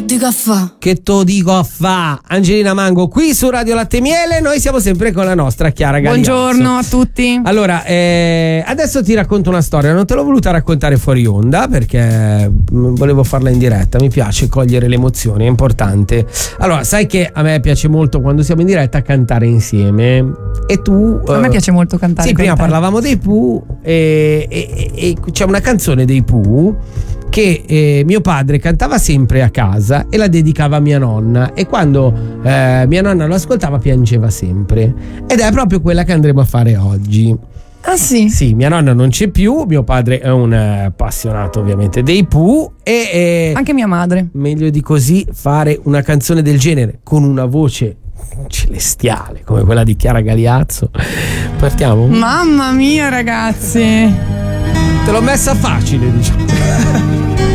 dico a fa? Che to dico a fa? Angelina Mango qui su Radio Latte e Miele. Noi siamo sempre con la nostra Chiara Gagliazzo. Buongiorno a tutti. Allora, adesso ti racconto una storia. Non te l'ho voluta raccontare fuori onda perché volevo farla in diretta. Mi piace cogliere le emozioni, è importante. Allora, sai che a me piace molto quando siamo in diretta cantare insieme. E tu... A me piace molto cantare. Sì, prima parlavamo dei Pooh e c'è una canzone dei Pooh che mio padre cantava sempre a casa e la dedicava a mia nonna, e quando mia nonna lo ascoltava piangeva sempre, ed è proprio quella che andremo a fare oggi. Ah sì? Sì, mia nonna non c'è più, mio padre è un appassionato ovviamente dei Pooh e anche mia madre. meglio di così fare una canzone del genere con una voce celestiale come quella di Chiara Gagliazzo. Partiamo? Mamma mia ragazzi, Te l'ho messa facile, diciamo.